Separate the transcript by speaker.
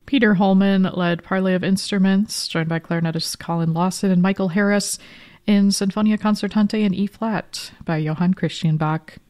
Speaker 1: Peter Holman led Parley of Instruments, joined by clarinetist Colin Lawson and Michael Harris in Sinfonia Concertante in E-flat by Johann Christian Bach.